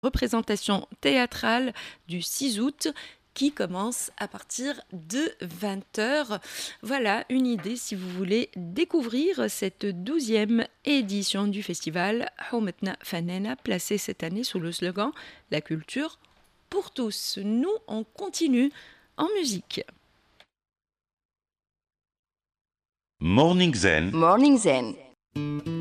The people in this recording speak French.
représentation théâtrale du 6 août qui commence à partir de 20h. Voilà une idée si vous voulez découvrir cette 12e édition du festival Houmetna Fanena, placée cette année sous le slogan « La culture pour tous ». Nous, on continue en musique. Morning Zen. Morning Zen.